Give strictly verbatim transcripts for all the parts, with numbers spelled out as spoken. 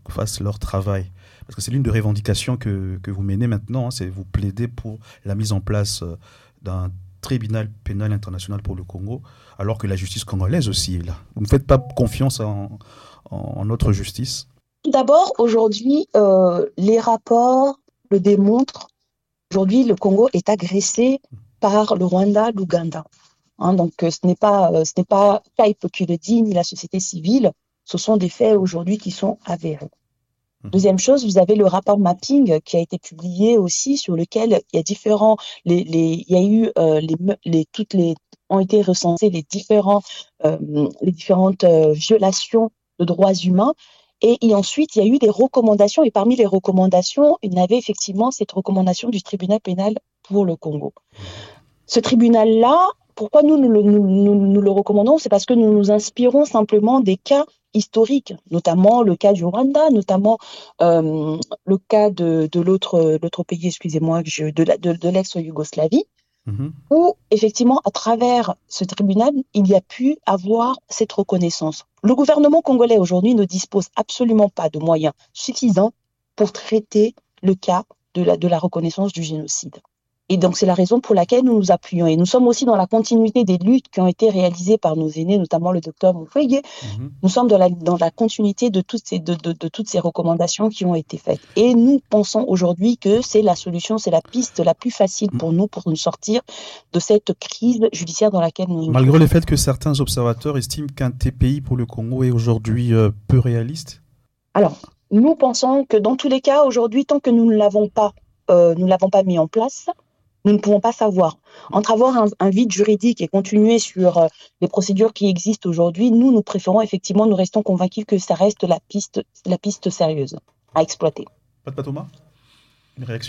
fassent leur travail. Parce que c'est l'une des revendications que, que vous menez maintenant, hein, c'est vous plaidez pour la mise en place euh, d'un tribunal pénal international pour le Congo, alors que la justice congolaise aussi est là. Vous ne faites pas confiance en, en, en notre justice? Tout d'abord, aujourd'hui, euh, les rapports le démontrent. Aujourd'hui, le Congo est agressé par le Rwanda, l'Ouganda. Hein, donc, euh, ce n'est pas, euh, ce n'est pas Kaipe qui le dit, ni la société civile. Ce sont des faits aujourd'hui qui sont avérés. Deuxième chose, vous avez le rapport mapping qui a été publié aussi, sur lequel il y a différents, les, les, il y a eu euh, les, les, toutes les, ont été recensées les différents, euh, les différentes euh, violations de droits humains. Et, et ensuite, il y a eu des recommandations. Et parmi les recommandations, il y avait effectivement cette recommandation du tribunal pénal pour le Congo. Ce tribunal-là, pourquoi nous nous, nous, nous, nous le recommandons? C'est parce que nous nous inspirons simplement des cas historiques, notamment le cas du Rwanda, notamment euh, le cas de, de l'autre, l'autre pays, excusez-moi, de, la, de, de l'ex-Yougoslavie, mm-hmm. où effectivement, à travers ce tribunal, il y a pu avoir cette reconnaissance. Le gouvernement congolais aujourd'hui ne dispose absolument pas de moyens suffisants pour traiter le cas de la, de la reconnaissance du génocide. Et donc, c'est la raison pour laquelle nous nous appuyons. Et nous sommes aussi dans la continuité des luttes qui ont été réalisées par nos aînés, notamment le docteur Mukwege. Mm-hmm. Nous sommes dans la, dans la continuité de toutes, ces, de, de, de toutes ces recommandations qui ont été faites. Et nous pensons aujourd'hui que c'est la solution, c'est la piste la plus facile pour nous, pour nous sortir de cette crise judiciaire dans laquelle nous nous Malgré trouvons. Le fait que certains observateurs estiment qu'un T P I pour le Congo est aujourd'hui euh, peu réaliste? Alors, nous pensons que dans tous les cas, aujourd'hui, tant que nous ne l'avons pas, euh, nous ne l'avons pas mis en place, nous ne pouvons pas savoir. Entre avoir un, un vide juridique et continuer sur euh, les procédures qui existent aujourd'hui, nous, nous préférons effectivement, nous restons convaincus que ça reste la piste, la piste sérieuse à exploiter. Pas de Thomas ? Une réaction ?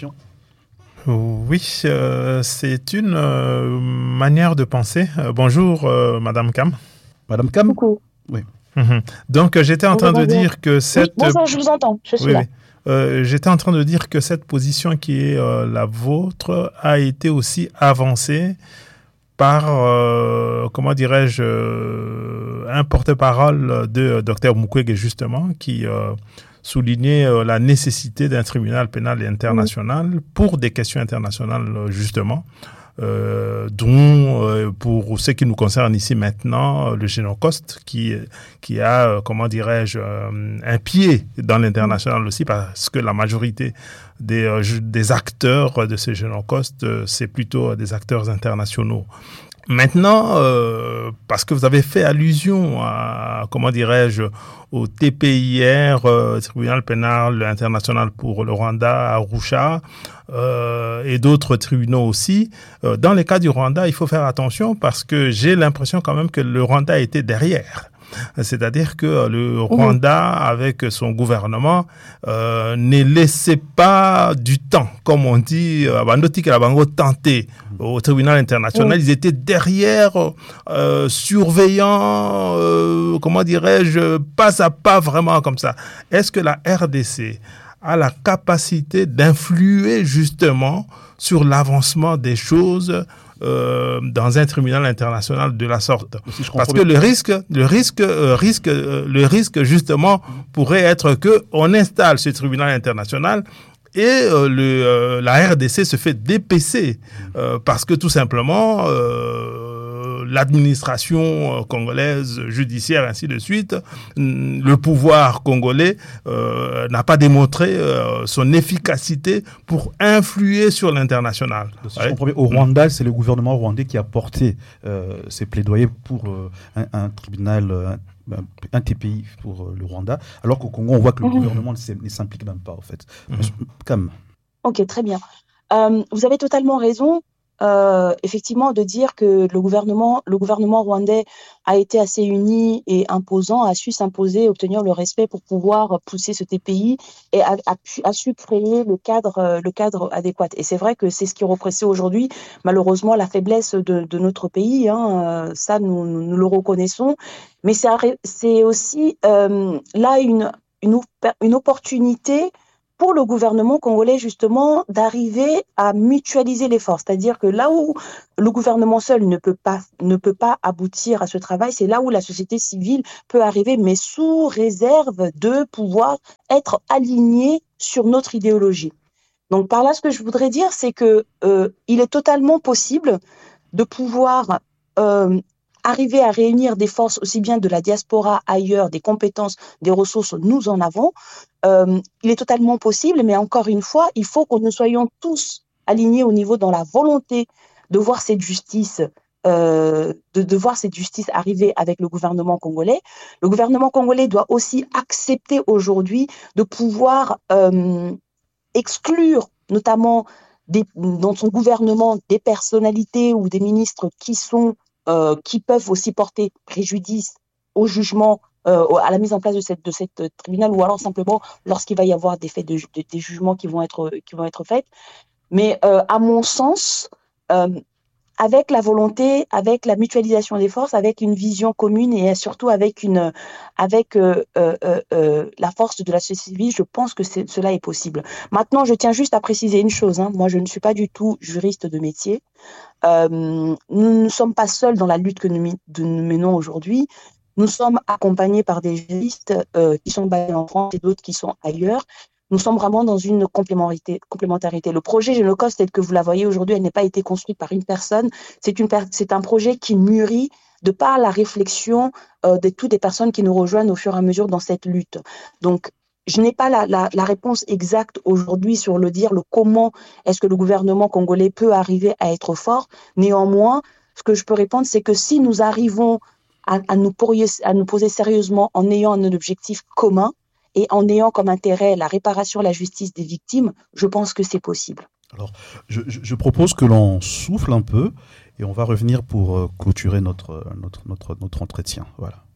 Oui, euh, c'est une euh, manière de penser. Euh, bonjour, euh, Madame Cam. Madame Cam ? Coucou. Oui. Mm-hmm. Donc, j'étais en train bonjour, de bonjour. dire que cette... Oui, bonjour, je vous entends, je suis oui, là. Oui. Euh, j'étais en train de dire que cette position qui est euh, la vôtre a été aussi avancée par, euh, comment dirais-je, euh, un porte-parole de euh, docteur Mukwege, justement, qui euh, soulignait euh, la nécessité d'un tribunal pénal international mmh. pour des questions internationales, justement. Euh, dont, euh, pour ce qui nous concerne ici maintenant, le Génocost, qui, qui a, euh, comment dirais-je, euh, un pied dans l'international aussi, parce que la majorité des, euh, des acteurs de ce Génocost, euh, c'est plutôt des acteurs internationaux. Maintenant, euh, parce que vous avez fait allusion à, comment dirais-je, au T P I R, euh, Tribunal pénal international pour le Rwanda, à Arusha, euh, et d'autres tribunaux aussi. Euh, dans le cas du Rwanda, il faut faire attention parce que j'ai l'impression quand même que le Rwanda était derrière. C'est-à-dire que le Rwanda, avec son gouvernement, euh, ne laissait pas du temps, comme on dit, tenté au tribunal international. Ils étaient derrière, euh, surveillant, euh, comment dirais-je, pas à pas vraiment comme ça. Est-ce que la R D C a la capacité d'influer justement sur l'avancement des choses Euh, dans un tribunal international de la sorte, si parce que le risque, le risque, euh, risque, euh, le risque justement pourrait être que on installe ce tribunal international et euh, le, euh, la R D C se fait dépecer euh, parce que tout simplement euh, l'administration euh, congolaise, judiciaire, ainsi de suite, le pouvoir congolais euh, n'a pas démontré euh, son efficacité pour influer sur l'international. Si ouais. je comprends bien, au Rwanda, c'est le gouvernement rwandais qui a porté euh, ses plaidoyers pour euh, un, un tribunal, un, un T P I pour le Rwanda, alors qu'au Congo, on voit que le mmh. gouvernement ne s'implique même pas, en fait. Mmh. Comme. Ok, très bien. Euh, vous avez totalement raison. Euh, effectivement, de dire que le gouvernement, le gouvernement rwandais a été assez uni et imposant, a su s'imposer, obtenir le respect pour pouvoir pousser ce T P I et a, a, pu, a su créer le cadre, le cadre adéquat. Et c'est vrai que c'est ce qui représente aujourd'hui, malheureusement, la faiblesse de, de notre pays. Hein, ça, nous, nous le reconnaissons. Mais c'est, c'est aussi euh, là une, une, une opportunité pour le gouvernement congolais, justement, d'arriver à mutualiser les forces. C'est-à-dire que là où le gouvernement seul ne peut pas, ne peut pas aboutir à ce travail, c'est là où la société civile peut arriver, mais sous réserve de pouvoir être alignée sur notre idéologie. Donc, par là, ce que je voudrais dire, c'est que euh, il est totalement possible de pouvoir euh, arriver à réunir des forces aussi bien de la diaspora ailleurs, des compétences, des ressources, nous en avons. Euh, il est totalement possible, mais encore une fois, il faut que nous soyons tous alignés au niveau dans la volonté de voir cette justice, euh, de, de voir cette justice arriver avec le gouvernement congolais. Le gouvernement congolais doit aussi accepter aujourd'hui de pouvoir euh, exclure, notamment des, dans son gouvernement, des personnalités ou des ministres qui sont Euh, qui peuvent aussi porter préjudice au jugement, euh, à la mise en place de cette, de cette tribunal, ou alors simplement lorsqu'il va y avoir des faits de, de, des jugements qui vont être, qui vont être faits. Mais euh, à mon sens, euh, avec la volonté, avec la mutualisation des forces, avec une vision commune et surtout avec, une, avec euh, euh, euh, la force de la société civile, je pense que c'est, cela est possible. Maintenant, je tiens juste à préciser une chose. Hein. Moi, je ne suis pas du tout juriste de métier. Euh, nous ne sommes pas seuls dans la lutte que nous, nous menons aujourd'hui. Nous sommes accompagnés par des juristes euh, qui sont basés en France et d'autres qui sont ailleurs. Nous sommes vraiment dans une complémentarité. complémentarité. Le projet Génocost, tel que vous la voyez aujourd'hui, elle n'est pas été construite par une personne. C'est, une per- c'est un projet qui mûrit de par la réflexion euh, de toutes les personnes qui nous rejoignent au fur et à mesure dans cette lutte. Donc, je n'ai pas la, la, la réponse exacte aujourd'hui sur le dire, le comment est-ce que le gouvernement congolais peut arriver à être fort. Néanmoins, ce que je peux répondre, c'est que si nous arrivons à, à, nous, poser, à nous poser sérieusement en ayant un objectif commun et en ayant comme intérêt la réparation, la justice des victimes, je pense que c'est possible. Alors, je, je propose que l'on souffle un peu et on va revenir pour clôturer notre, notre, notre, notre entretien. Voilà.